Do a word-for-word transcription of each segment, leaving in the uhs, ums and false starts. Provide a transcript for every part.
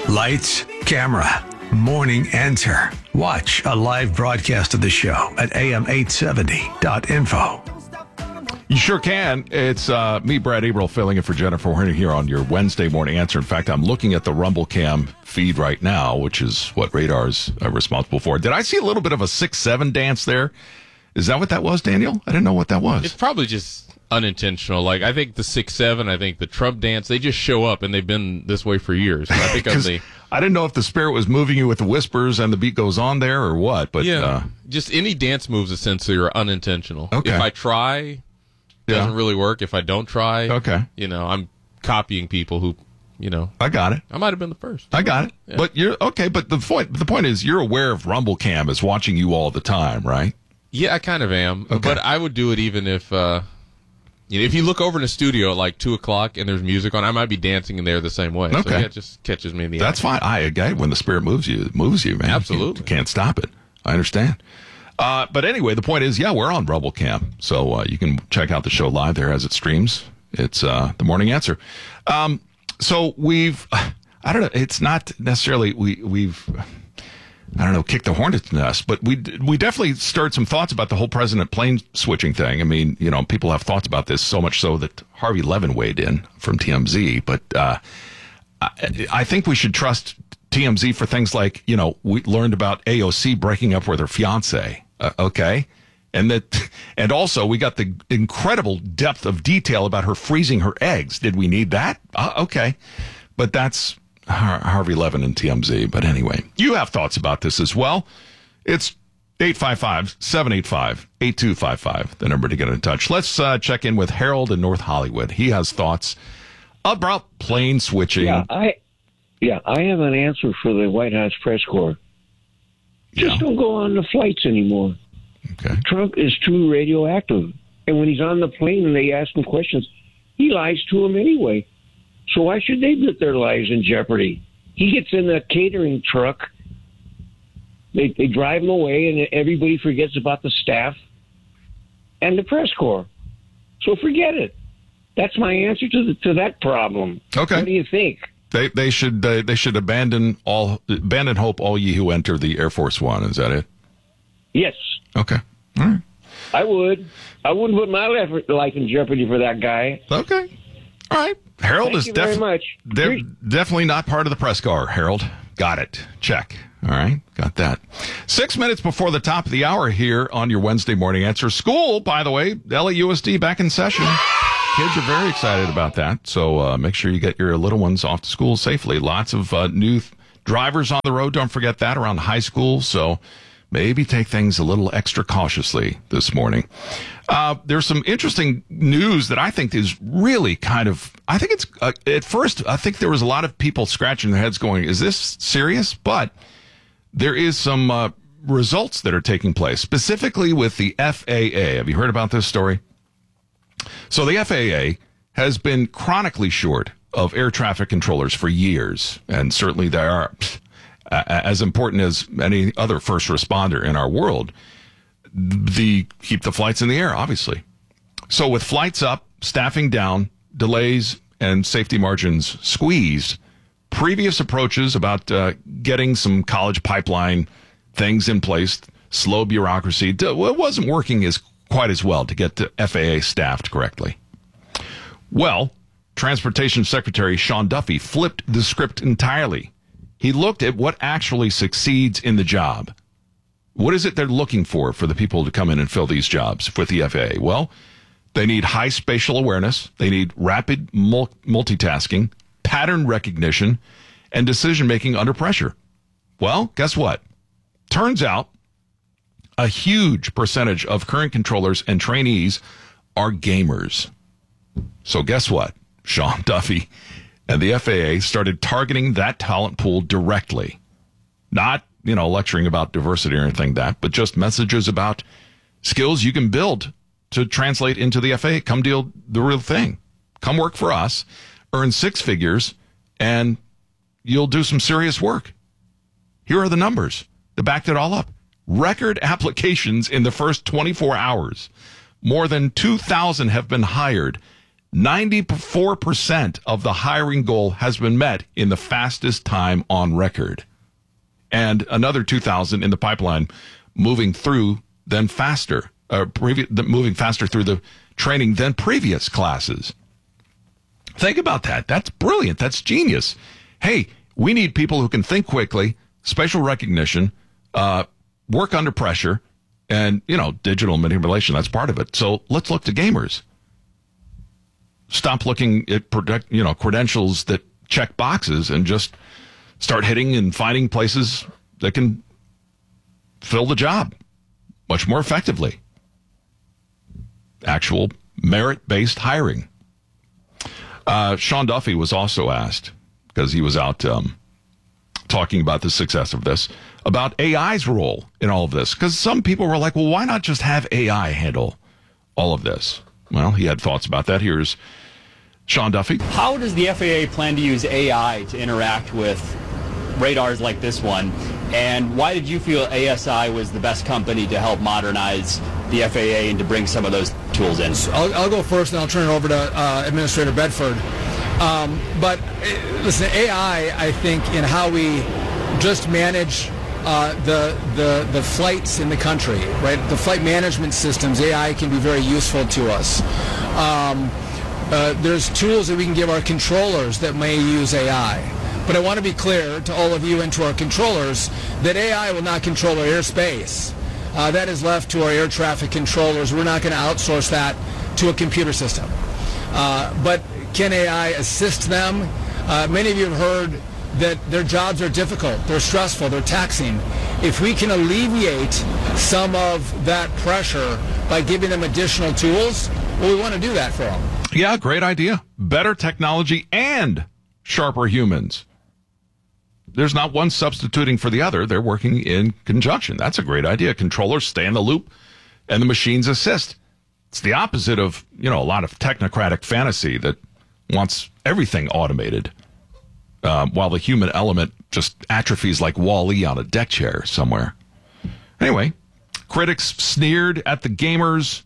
Lights, camera, morning answer. Watch a live broadcast of the show at A M eight seventy dot info. You sure can. It's uh, me, Brad Averill, filling in for Jennifer Horner here on your Wednesday morning answer. In fact, I'm looking at the Rumble Cam feed right now, which is what Radar's uh, responsible for. Did I see a little bit of a six seven dance there? Is that what that was, Daniel? I didn't know what that was. It's probably just unintentional. Like, I think the six seven, I think the Trump dance, they just show up, and they've been this way for years. I think on the, I didn't know if the spirit was moving you with the whispers and the beat goes on there or what. But yeah, uh, just any dance moves essentially are unintentional. Okay. If I try, it doesn't Yeah. really work. If I don't try, Okay. you know, I'm copying people who, you know, I got it. I might have been the first. I got it. Yeah. But you're okay. But the point, the point is, you're aware of Rumble Cam is watching you all the time, right? Yeah, I kind of am. Okay. But I would do it even if, uh, you know, if you look over in the studio at like two o'clock and there's music on, I might be dancing in there the same way. Okay. So yeah, it just catches me in the That's act. fine. I okay, when the spirit moves you, it moves you, man. Absolutely. You can't stop it. I understand. Uh, but anyway, the point is, yeah, we're on Rumble Cam, so uh, you can check out the show live there as it streams. It's uh, the morning answer. Um, so we've, I don't know, it's not necessarily we we've. I don't know, kick the hornet's nest, but we we definitely stirred some thoughts about the whole president plane switching thing. I mean, you know, people have thoughts about this so much so that Harvey Levin weighed in from T M Z. But uh, I, I think we should trust T M Z for things like, you know, we learned about A O C breaking up with her fiance. Uh, okay. And that, and also we got the incredible depth of detail about her freezing her eggs. Did we need that? Uh, okay. But that's Har- Harvey Levin and T M Z. But anyway, you have thoughts about this as well. It's eight five five, seven eight five, eight two five five, the number to get in touch. Let's uh, check in with Harold in North Hollywood. He has thoughts about plane switching. Yeah, I, yeah, I have an answer for the White House press corps. Just Yeah. don't go on the flights anymore. Okay. Trump is too radioactive. And when he's on the plane and they ask him questions, he lies to them anyway. So why should they put their lives in jeopardy? He gets in the catering truck. They, they drive him away, and everybody forgets about the staff and the press corps. So forget it. That's my answer to the, to that problem. Okay. What do you think? They they should uh, they should abandon all abandon hope all ye who enter the Air Force One. Is that it? Yes. Okay. All right. I would. I wouldn't put my life life in jeopardy for that guy. Okay. All right. Harold Thank is you very def- much. de- definitely not part of the press corps. Harold, got it. Check. All right, got that. Six minutes before the top of the hour here on your Wednesday morning answer. School, by the way, L A U S D back in session. Kids are very excited about that. So uh, make sure you get your little ones off to school safely. Lots of uh, new th- drivers on the road. Don't forget that around high school. So maybe take things a little extra cautiously this morning. Uh, there's some interesting news that I think is really kind of, I think it's, uh, at first, I think there was a lot of people scratching their heads going, is this serious? But there is some uh, results that are taking place, specifically with the F A A. Have you heard about this story? So the F A A has been chronically short of air traffic controllers for years, and certainly they are uh, as important as any other first responder in our world. The keep the flights in the air, obviously. So with flights up, staffing down, delays, and safety margins squeezed, previous approaches about uh, getting some college pipeline things in place, slow bureaucracy, it wasn't working as quite as well to get the F A A staffed correctly. Well, Transportation Secretary Sean Duffy flipped the script entirely. He looked at what actually succeeds in the job. What is it they're looking for for the people to come in and fill these jobs with the F A A? Well, they need high spatial awareness. They need rapid mul- multitasking, pattern recognition, and decision-making under pressure. Well, guess what? Turns out a huge percentage of current controllers and trainees are gamers. So guess what? Sean Duffy and the F A A started targeting that talent pool directly. Not, you know, lecturing about diversity or anything like that, but just messages about skills you can build to translate into the F A A. Come deal the real thing. Come work for us, earn six figures, and you'll do some serious work. Here are the numbers that backed it all up. Record applications in the first twenty-four hours. More than two thousand have been hired, ninety-four percent of the hiring goal has been met in the fastest time on record. And another two thousand in the pipeline moving through then faster, uh, previ- moving faster through the training than previous classes. Think about that. That's brilliant. That's genius. Hey, we need people who can think quickly, spatial recognition, uh, work under pressure, and, you know, digital manipulation. That's part of it. So let's look to gamers. Stop looking at, product, you know, credentials that check boxes and just start hitting and finding places that can fill the job much more effectively. Actual merit-based hiring. Uh, Sean Duffy was also asked, because he was out um, talking about the success of this, about A I's role in all of this. Because some people were like, well, why not just have A I handle all of this? Well, he had thoughts about that. Here's Sean Duffy. How does the F A A plan to use A I to interact with radars like this one? And why did you feel A S I was the best company to help modernize the F A A and to bring some of those tools in? So I'll, I'll go first, and I'll turn it over to uh, Administrator Bedford. Um, but uh, listen, A I, I think, in how we just manage uh, the, the the flights in the country, right? The flight management systems, A I can be very useful to us. Um, uh, there's tools that we can give our controllers that may use A I. But I want to be clear to all of you and to our controllers that A I will not control our airspace. Uh, that is left to our air traffic controllers. We're not going to outsource that to a computer system. Uh, but can A I assist them? Uh, many of you have heard that their jobs are difficult, they're stressful, they're taxing. If we can alleviate some of that pressure by giving them additional tools, well, we want to do that for them. Yeah, great idea. Better technology and sharper humans. There's not one substituting for the other. They're working in conjunction. That's a great idea. Controllers stay in the loop and the machines assist. It's the opposite of, you know, a lot of technocratic fantasy that wants everything automated, uh, while the human element just atrophies like Wall-E on a deck chair somewhere. Anyway, critics sneered at the gamers'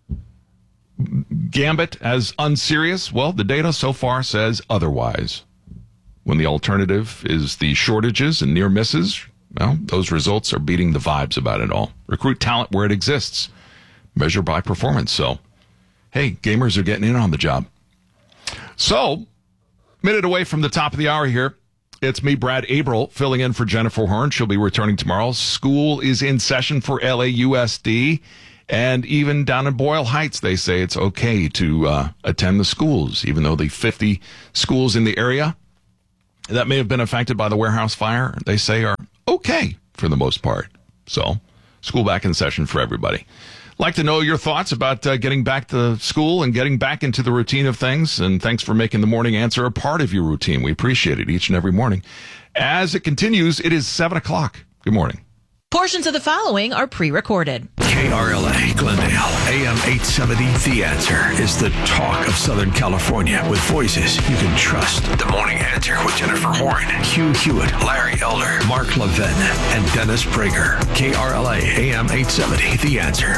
gambit as unserious. Well, the data so far says otherwise. When the alternative is the shortages and near misses, well, those results are beating the vibes about it all. Recruit talent where it exists. Measure by performance. So, hey, gamers are getting in on the job. So, minute away from the top of the hour here. It's me, Brad Abril, filling in for Jennifer Horn. She'll be returning tomorrow. School is in session for L A U S D. And even down in Boyle Heights, they say it's okay to uh, attend the schools, even though the fifty schools in the area that may have been affected by the warehouse fire, they say are okay for the most part. So, school back in session for everybody. Like to know your thoughts about uh, getting back to school and getting back into the routine of things. And thanks for making the morning answer a part of your routine. We appreciate it each and every morning. As it continues, it is seven o'clock. Good morning. Portions of the following are pre-recorded. K R L A Glendale, A M eight seventy, The Answer is the talk of Southern California with voices you can trust. The Morning Answer with Jennifer Horn, Hugh Hewitt, Larry Elder, Mark Levin, and Dennis Prager. K R L A, A M eight seventy, The Answer.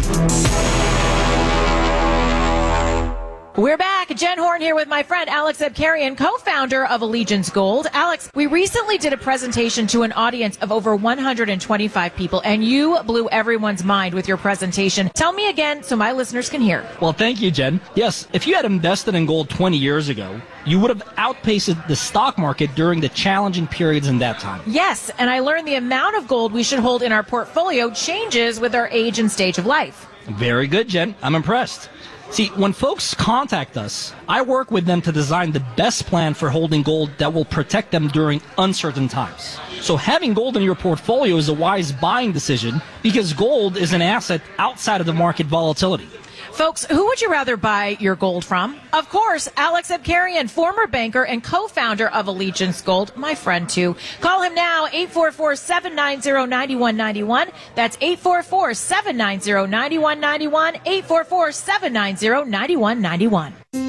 We're back. Jen Horn here with my friend Alex Abkarian, co-founder of Allegiance Gold. Alex, we recently did a presentation to an audience of over one hundred twenty-five people, and you blew everyone's mind with your presentation. Tell me again so my listeners can hear. Well, thank you, Jen. Yes, if you had invested in gold twenty years ago, you would have outpaced the stock market during the challenging periods in that time. Yes, and I learned the amount of gold we should hold in our portfolio changes with our age and stage of life. Very good, Jen. I'm impressed. See, when folks contact us, I work with them to design the best plan for holding gold that will protect them during uncertain times. So having gold in your portfolio is a wise buying decision because gold is an asset outside of the market volatility. Folks, who would you rather buy your gold from? Of course, Alex Abkarian, former banker and co-founder of Allegiance Gold, my friend too. Call him now, eight four four, seven nine zero, nine one nine one. That's eight four four, seven nine zero, nine one nine one, eight four four, seven nine zero, nine one nine one.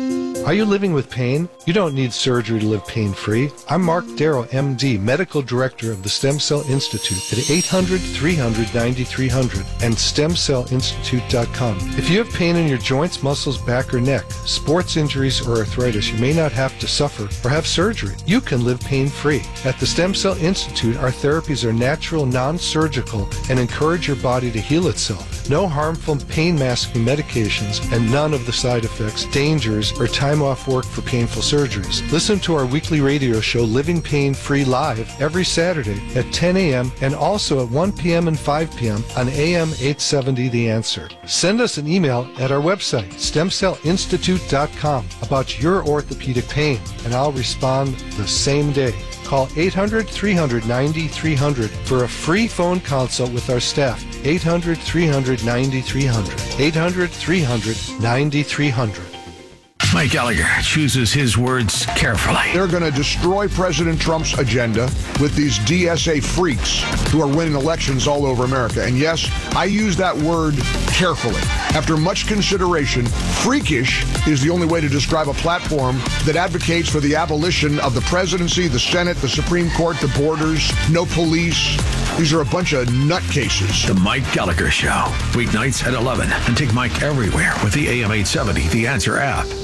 Are you living with pain? You don't need surgery to live pain-free. I'm Mark Darrow, M D, Medical Director of the Stem Cell Institute at eight hundred, three hundred, ninety-three hundred and stem cell institute dot com. If you have pain in your joints, muscles, back, or neck, sports injuries, or arthritis, you may not have to suffer or have surgery. You can live pain-free. At the Stem Cell Institute, our therapies are natural, non-surgical, and encourage your body to heal itself. No harmful pain-masking medications and none of the side effects, dangers, or time off work for painful surgeries. Listen to our weekly radio show, Living Pain Free Live, every Saturday at ten a.m. and also at one p.m. and five p.m. on A M eight seventy The Answer. Send us an email at our website, stem cell institute dot com, about your orthopedic pain, and I'll respond the same day. Call eight hundred, three hundred, ninety-three hundred for a free phone consult with our staff. eight hundred, three hundred, ninety-three hundred. eight hundred, three hundred, ninety-three hundred. Mike Gallagher chooses his words carefully. They're going to destroy President Trump's agenda with these D S A freaks who are winning elections all over America. And yes, I use that word carefully. After much consideration, freakish is the only way to describe a platform that advocates for the abolition of the presidency, the Senate, the Supreme Court, the borders, no police. These are a bunch of nutcases. The Mike Gallagher Show, weeknights at eleven. And take Mike everywhere with the A M eight seventy The Answer app.